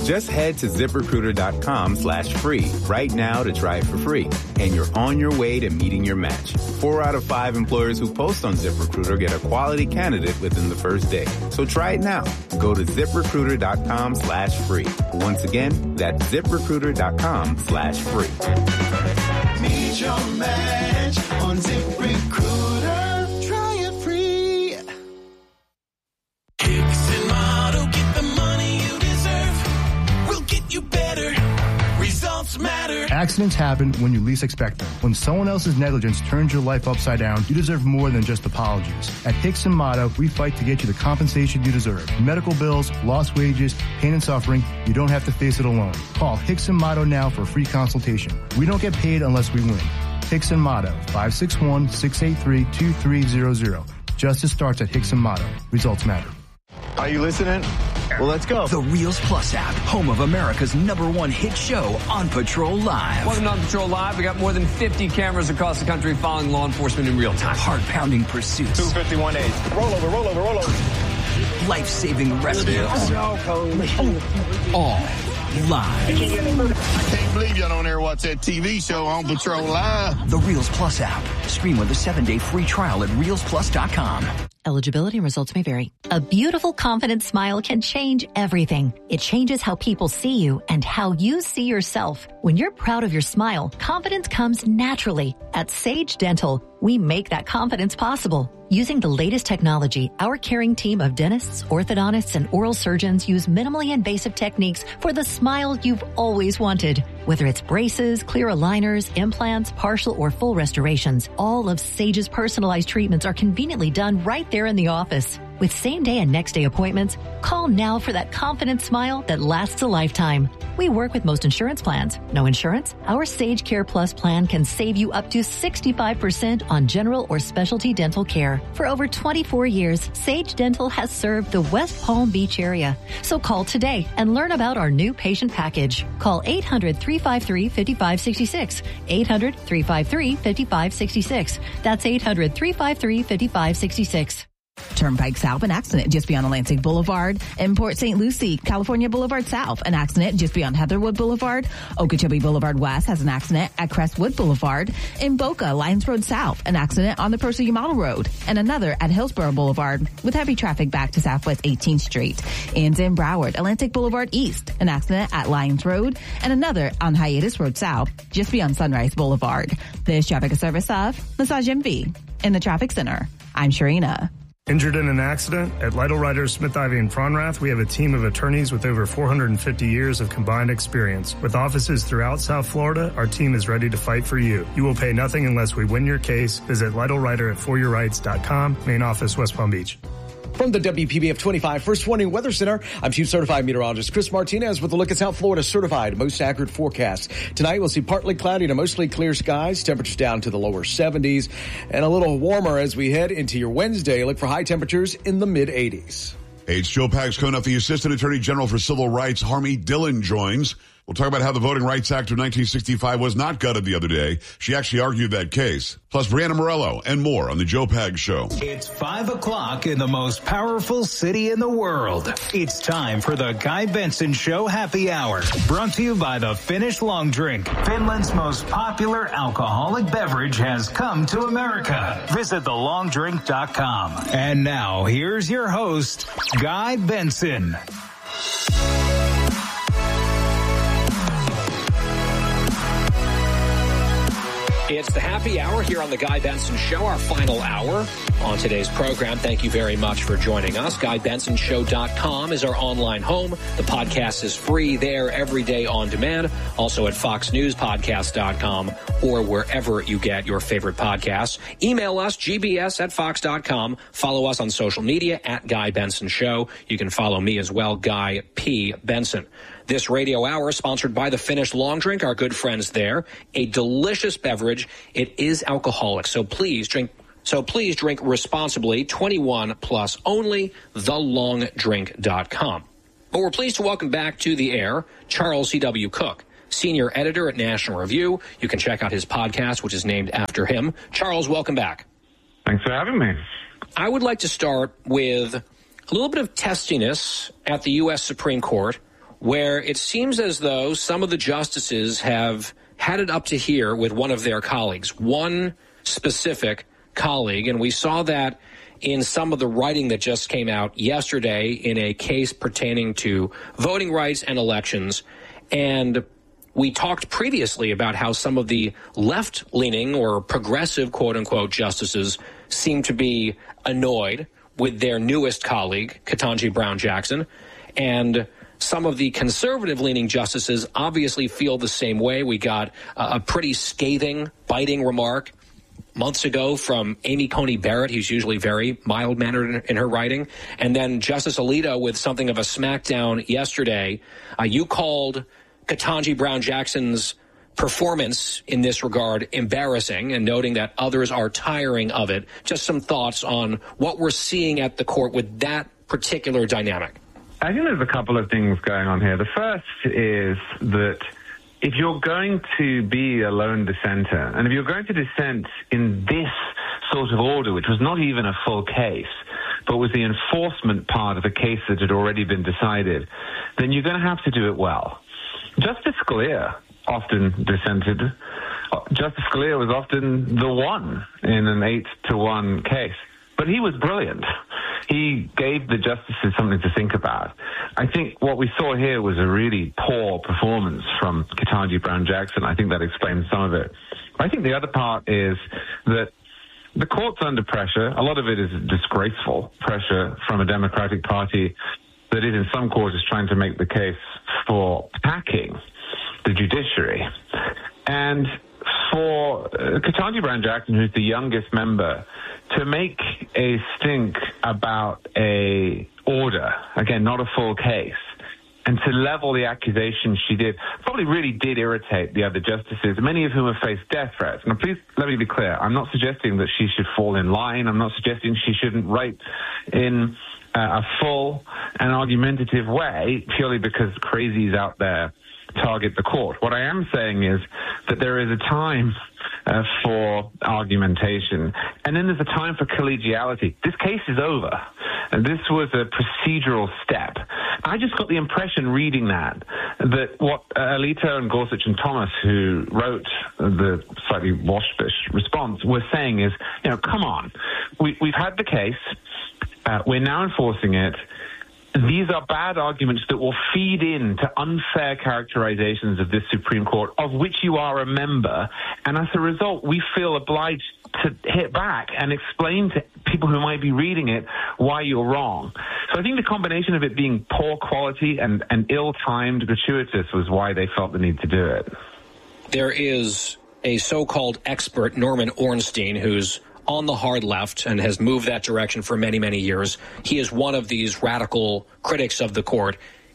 Just head to ZipRecruiter.com/free right now to try it for free. And you're on your way to meeting your match. 4 out of 5 employers who post on ZipRecruiter get a quality candidate within the first day. So try it now. Go to ZipRecruiter.com/free. Once again, that's ZipRecruiter.com/free. Meet your match on ZipRecruiter. Try it free. Hicks and Motto, get the money you deserve. We'll get you better. Results matter. Accidents happen when you least expect them. When someone else's negligence turns your life upside down, you deserve more than just apologies. At Hicks and Motto, we fight to get you the compensation you deserve. Medical bills, lost wages, pain and suffering, you don't have to face it alone. Call Hicks and Motto now for a free consultation. We don't get paid unless we win. Hicks and Motto, 561-683-2300. Justice starts at Hicks and Motto. Results matter. Are you listening? Well, let's go. The Reels Plus app, home of America's #1 hit show, On Patrol Live. Welcome to On Patrol Live. We got more than 50 cameras across the country following law enforcement in real time. Heart-pounding pursuits. 251-8. Roll over. Life-saving rescues. All live. I can't believe y'all don't ever watch that TV show On Patrol Live. The Reels Plus app. Stream with a 7-day free trial at reelsplus.com. Eligibility and results may vary. A beautiful, confident smile can change everything. It changes how people see you and how you see yourself. When you're proud of your smile, confidence comes naturally. At Sage Dental, we make that confidence possible. Using the latest technology, our caring team of dentists, orthodontists, and oral surgeons use minimally invasive techniques for the smile you've always wanted. Whether it's braces, clear aligners, implants, partial or full restorations, all of Sage's personalized treatments are conveniently done right there in the office. With same-day and next-day appointments, call now for that confident smile that lasts a lifetime. We work with most insurance plans. No insurance? Our Sage Care Plus plan can save you up to 65% on general or specialty dental care. For over 24 years, Sage Dental has served the West Palm Beach area. So call today and learn about our new patient package. Call 800-353-5566. 800-353-5566. That's 800-353-5566. Turnpike South, an accident just beyond Atlantic Boulevard. In Port St. Lucie, California Boulevard South, an accident just beyond Heatherwood Boulevard. Okeechobee Boulevard West has an accident at Crestwood Boulevard. In Boca, Lions Road South, an accident on the Percy Model Road. And another at Hillsborough Boulevard with heavy traffic back to Southwest 18th Street. And in Broward, Atlantic Boulevard East, an accident at Lions Road. And another on Hiatus Road South, just beyond Sunrise Boulevard. This traffic is service of Massage MV. In the traffic center, I'm Sharina. Injured in an accident? At Lytle Writers, Smith, Ivy, and Fronrath, we have a team of attorneys with over 450 years of combined experience. With offices throughout South Florida, our team is ready to fight for you. You will pay nothing unless we win your case. Visit Lytle Writer at foryourrights.com. Main office, West Palm Beach. From the WPBF 25 First Warning Weather Center, I'm Chief Certified Meteorologist Chris Martinez with a look at South Florida's certified most accurate forecast. Tonight, we'll see partly cloudy to mostly clear skies, temperatures down to the lower 70s, and a little warmer as we head into your Wednesday. Look for high temperatures in the mid-80s. Hey, it's Joe Pags coming up. The Assistant Attorney General for Civil Rights, Harmy Dillon, joins. We'll talk about how the Voting Rights Act of 1965 was not gutted the other day. She actually argued that case. Plus, Brianna Morello and more on the Joe Pags Show. It's 5 o'clock in the most powerful city in the world. It's time for the Guy Benson Show Happy Hour. Brought to you by the Finnish Long Drink. Finland's most popular alcoholic beverage has come to America. Visit thelongdrink.com. And now, here's your host, Guy Benson. It's the happy hour here on the Guy Benson Show, our final hour on today's program. Thank you very much for joining us. GuyBensonShow.com is our online home. The podcast is free there every day on demand. Also at FoxNewsPodcast.com or wherever you get your favorite podcasts. Email us, gbs@fox.com. Follow us on social media at Guy Benson Show. You can follow me as well, Guy P. Benson. This radio hour is sponsored by the Finnish Long Drink, our good friends there. A delicious beverage. It is alcoholic, so please drink responsibly. 21 plus only. TheLongDrink.com. But we're pleased to welcome back to the air Charles C.W. Cook, senior editor at National Review. You can check out his podcast, which is named after him. Charles, welcome back. Thanks for having me. I would like to start with a little bit of testiness at the U.S. Supreme Court. where it seems as though some of the justices have had it up to here with one of their colleagues, one specific colleague, and we saw that in some of the writing that just came out yesterday in a case pertaining to voting rights and elections. And we talked previously about how some of the left-leaning or progressive, quote-unquote, justices seem to be annoyed with their newest colleague, Ketanji Brown Jackson. And some of the conservative-leaning justices obviously feel the same way. We got a pretty scathing, biting remark months ago from Amy Coney Barrett, who's usually very mild-mannered in her writing. And then Justice Alito with something of a smackdown yesterday. You called Ketanji Brown Jackson's performance in this regard embarrassing, and noting that others are tiring of it. Just some thoughts on what we're seeing at the court with that particular dynamic. I think there's a couple of things going on here. The first is that if you're going to be a lone dissenter, and if you're going to dissent in this sort of order, which was not even a full case, but was the enforcement part of a case that had already been decided, then you're going to have to do it well. Justice Scalia often dissented. Justice Scalia was often the one in an 8-1 case. But he was brilliant. He gave the justices something to think about. I think what we saw here was a really poor performance from Ketanji Brown Jackson. I think that explains some of it. I think the other part is that the court's under pressure. A lot of it is disgraceful pressure from a Democratic Party that is in some quarters trying to make the case for packing the judiciary. And for Ketanji Brown Jackson, who's the youngest member, to make a stink about a order, again, not a full case, and to level the accusation she did, probably really did irritate the other justices, many of whom have faced death threats. Now, please let me be clear. I'm not suggesting that she should fall in line. I'm not suggesting she shouldn't write in a full and argumentative way purely because crazies out there target the court. What I am saying is that there is a time for argumentation, and then there's a time for collegiality. This case is over, and this was a procedural step. I just got the impression reading that what Alito and Gorsuch and Thomas, who wrote the slightly waspish response, were saying is, come on, we've had the case, we're now enforcing it. These are bad arguments that will feed into unfair characterizations of this Supreme Court, of which you are a member. And as a result, we feel obliged to hit back and explain to people who might be reading it why you're wrong. So I think the combination of it being poor quality and ill-timed, gratuitous, was why they felt the need to do it. There is a so-called expert, Norman Ornstein, who's on the hard left and has moved that direction for many, many years. He is one of these radical critics of the court.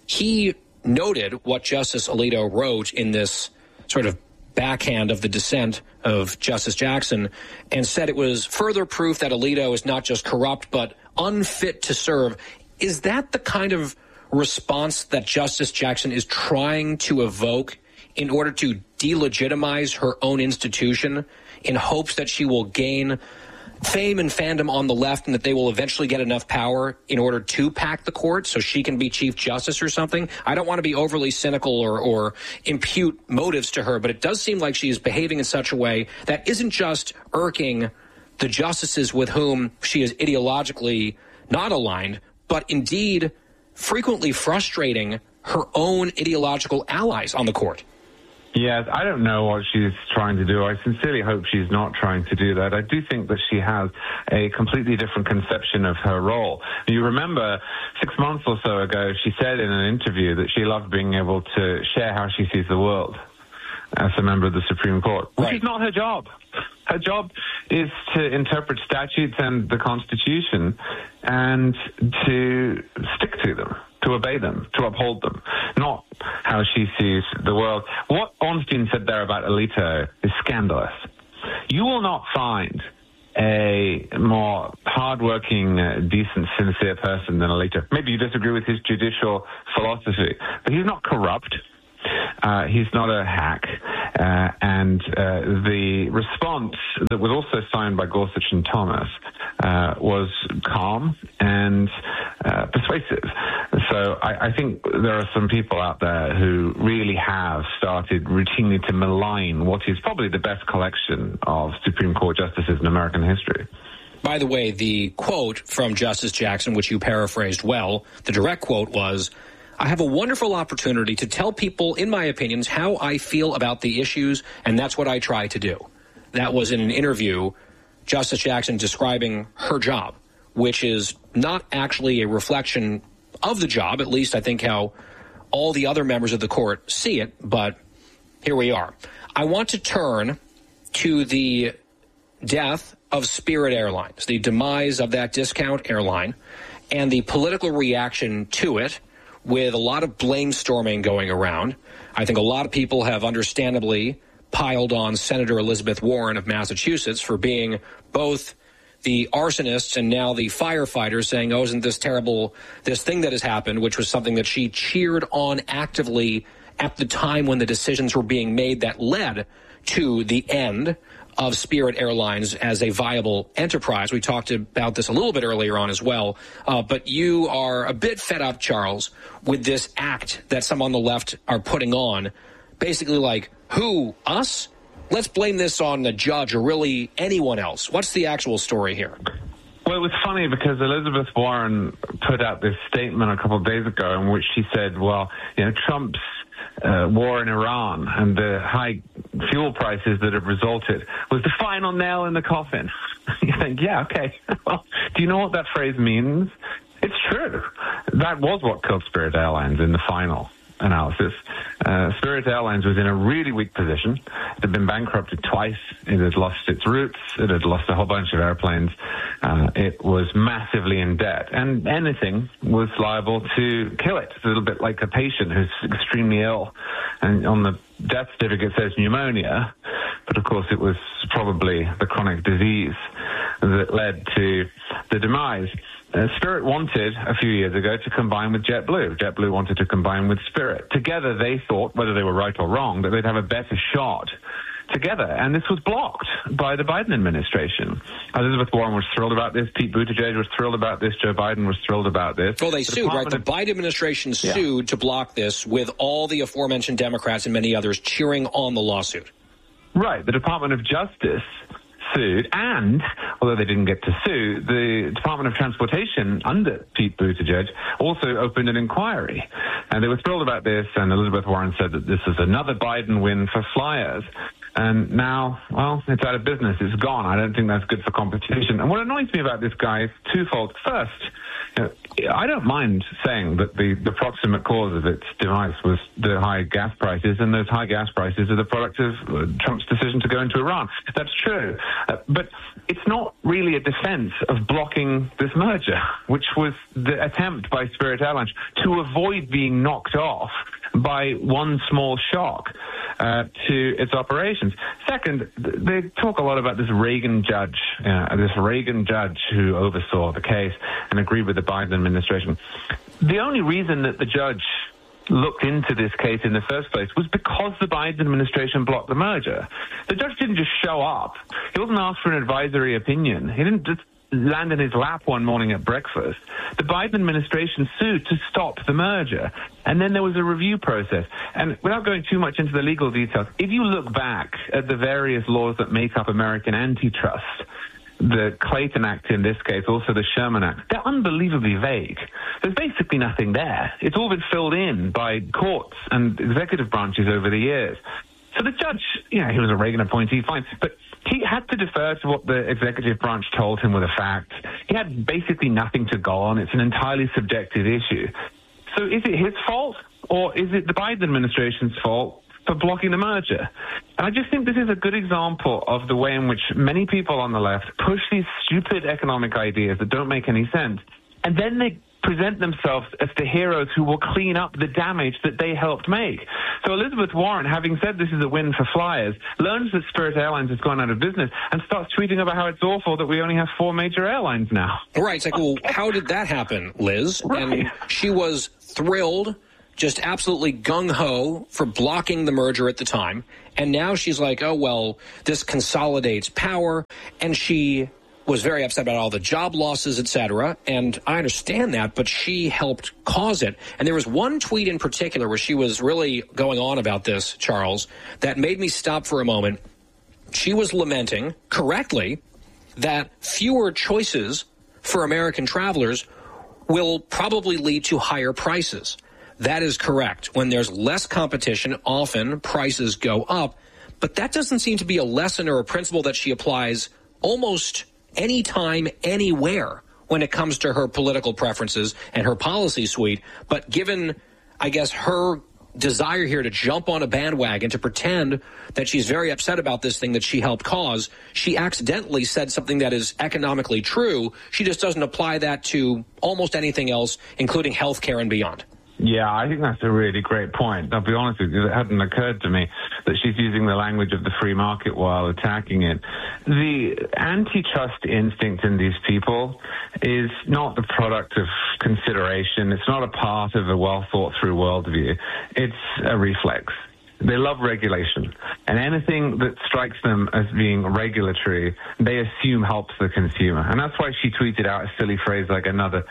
He noted what Justice Alito wrote in this sort of backhand of the dissent of Justice Jackson and said it was further proof that Alito is not just corrupt but unfit to serve. Is that the kind of response that Justice Jackson is trying to evoke in order to delegitimize her own institution in hopes that she will gain fame and fandom on the left and that they will eventually get enough power in order to pack the court so she can be Chief Justice or something? I don't want to be overly cynical or impute motives to her, but it does seem like she is behaving in such a way that isn't just irking the justices with whom she is ideologically not aligned, but indeed frequently frustrating her own ideological allies on the court. Yes, I don't know what she's trying to do. I sincerely hope she's not trying to do that. I do think that she has a completely different conception of her role. You remember 6 months or so ago, she said in an interview that she loved being able to share how she sees the world as a member of the Supreme Court, which is not her job. Her job is to interpret statutes and the Constitution and to stick to them, to obey them, to uphold them, not how she sees the world. What Ornstein said there about Alito is scandalous. You will not find a more hardworking, decent, sincere person than Alito. Maybe you disagree with his judicial philosophy, but he's not corrupt. He's not a hack. And the response that was also signed by Gorsuch and Thomas was calm and persuasive. So I think there are some people out there who really have started routinely to malign what is probably the best collection of Supreme Court justices in American history. By the way, the quote from Justice Jackson, which you paraphrased well, the direct quote was, "I have a wonderful opportunity to tell people, in my opinions, how I feel about the issues, and that's what I try to do." That was in an interview, Justice Jackson describing her job, which is not actually a reflection of the job, at least I think how all the other members of the court see it, but here we are. I want to turn to the death of Spirit Airlines, the demise of that discount airline, and the political reaction to it, with a lot of blame storming going around. I think a lot of people have understandably piled on Senator Elizabeth Warren of Massachusetts for being both the arsonists and now the firefighters, saying, oh, isn't this terrible, this thing that has happened, which was something that she cheered on actively at the time when the decisions were being made that led to the end of Spirit Airlines as a viable enterprise. We talked about this a little bit earlier on as well, but you are a bit fed up, Charles, with this act that some on the left are putting on, basically like, who, us? Let's blame this on the judge or really anyone else. What's the actual story here? Well, it was funny because Elizabeth Warren put out this statement a couple of days ago in which she said, well, you know, Trump's war in Iran and the high fuel prices that have resulted was the final nail in the coffin. You think, yeah, okay. Well, do you know what that phrase means? It's true. That was what killed Spirit Airlines in the final analysis. Spirit Airlines was in a really weak position. It had been bankrupted twice. It had lost its routes. It had lost a whole bunch of airplanes. It was massively in debt, and anything was liable to kill it. It's a little bit like a patient who's extremely ill, and on the death certificate says pneumonia, but of course it was probably the chronic disease that led to the demise. Spirit wanted, a few years ago, to combine with JetBlue. JetBlue wanted to combine with Spirit. Together, they thought, whether they were right or wrong, that they'd have a better shot together. And this was blocked by the Biden administration. Elizabeth Warren was thrilled about this. Pete Buttigieg was thrilled about this. Joe Biden was thrilled about this. Well, they sued, right? The Biden administration sued to block this, with all the aforementioned Democrats and many others cheering on the lawsuit. Right. The Department of Justice sued, and although they didn't get to sue, the Department of Transportation under Pete Buttigieg also opened an inquiry, and they were thrilled about this. And Elizabeth Warren said that this is another Biden win for flyers. And now, well, it's out of business. It's gone. I don't think that's good for competition. And what annoys me about this guy is twofold. First, you know, I don't mind saying that the proximate cause of its demise was the high gas prices, and those high gas prices are the product of Trump's decision to go into Iran. That's true. But it's not really a defense of blocking this merger, which was the attempt by Spirit Airlines to avoid being knocked off by one small shock to its operations. Second, they talk a lot about this Reagan judge who oversaw the case and agreed with the Biden administration. The only reason that the judge looked into this case in the first place was because the Biden administration blocked the merger. The judge didn't just show up. He wasn't asked for an advisory opinion. He didn't just land in his lap one morning at breakfast. The Biden administration sued to stop the merger. And then there was a review process. And without going too much into the legal details, if you look back at the various laws that make up American antitrust, the Clayton Act in this case, also the Sherman Act, they're unbelievably vague. There's basically nothing there. It's all been filled in by courts and executive branches over the years. So the judge, he was a Reagan appointee, fine, but he had to defer to what the executive branch told him were the facts. He had basically nothing to go on. It's an entirely subjective issue. So is it his fault, or is it the Biden administration's fault for blocking the merger? And I just think this is a good example of the way in which many people on the left push these stupid economic ideas that don't make any sense, and then they present themselves as the heroes who will clean up the damage that they helped make. So Elizabeth Warren, having said this is a win for flyers, learns that Spirit Airlines has gone out of business and starts tweeting about how it's awful that we only have 4 major airlines now. Right. It's like, well, how did that happen, Liz? Right. And she was thrilled just absolutely gung-ho for blocking the merger at the time. And now she's like, oh, well, this consolidates power. And she was very upset about all the job losses, et cetera. And I understand that, but she helped cause it. And there was one tweet in particular where she was really going on about this, Charles, that made me stop for a moment. She was lamenting, correctly, that fewer choices for American travelers will probably lead to higher prices. That is correct. When there's less competition, often prices go up. But that doesn't seem to be a lesson or a principle that she applies almost anytime, anywhere when it comes to her political preferences and her policy suite. But given, I guess, her desire here to jump on a bandwagon, to pretend that she's very upset about this thing that she helped cause, she accidentally said something that is economically true. She just doesn't apply that to almost anything else, including healthcare and beyond. Yeah, I think that's a really great point. I'll be honest with you, it hadn't occurred to me that she's using the language of the free market while attacking it. The antitrust instinct in these people is not the product of consideration. It's not a part of a well-thought-through worldview. It's a reflex. They love regulation, and anything that strikes them as being regulatory, they assume helps the consumer. And that's why she tweeted out a silly phrase like another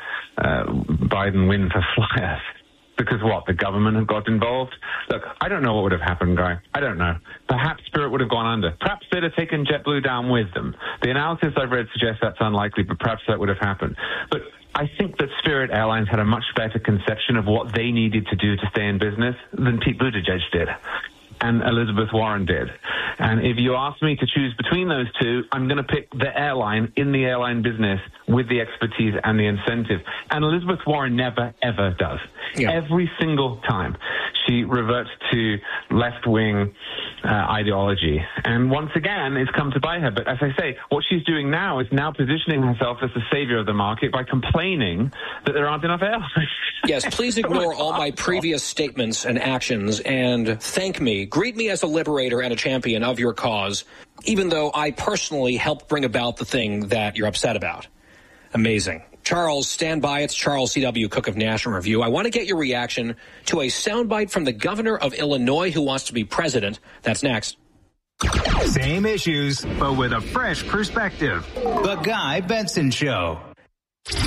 Biden win for flyers. Because what, the government have got involved? Look, I don't know what would have happened, Guy. I don't know. Perhaps Spirit would have gone under. Perhaps they'd have taken JetBlue down with them. The analysis I've read suggests that's unlikely, but perhaps that would have happened. But I think that Spirit Airlines had a much better conception of what they needed to do to stay in business than Pete Buttigieg did. And Elizabeth Warren did. And if you ask me to choose between those two, I'm going to pick the airline in the airline business with the expertise and the incentive. And Elizabeth Warren never, ever does. Yeah. Every single time she reverts to left-wing ideology. And once again, it's come to bite her. But as I say, what she's doing now is now positioning herself as the savior of the market by complaining that there aren't enough airlines. Yes, please ignore all my previous statements and actions and thank me. Greet me as a liberator and a champion of your cause, even though I personally helped bring about the thing that you're upset about. Amazing. Charles, stand by. It's Charles C.W. Cook of National Review. I want to get your reaction to a soundbite from the governor of Illinois who wants to be president. That's next. Same issues, but with a fresh perspective. The Guy Benson Show.